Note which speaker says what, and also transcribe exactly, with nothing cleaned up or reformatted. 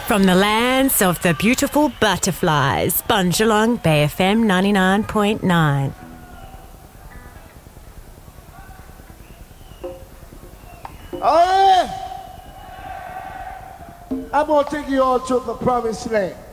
Speaker 1: From the lands of the beautiful butterflies, Bunjalung Bay F M ninety-nine point nine.
Speaker 2: Oh, yeah. I'm going to take you all to the promised land.